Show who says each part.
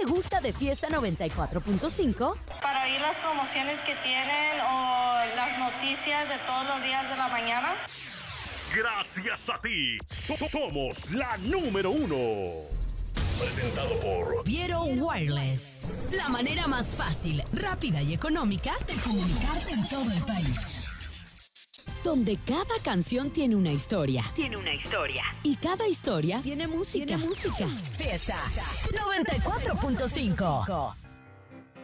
Speaker 1: te gusta de Fiesta 94.5?
Speaker 2: Para oír las promociones que tienen o las noticias de todos los días de la mañana.
Speaker 3: Gracias a ti, somos la número 1. Presentado por
Speaker 1: Viero Wireless. La manera más fácil, rápida y económica de comunicarte en todo el país. Donde cada canción tiene una historia. Y cada historia tiene música. Fiesta 94.5.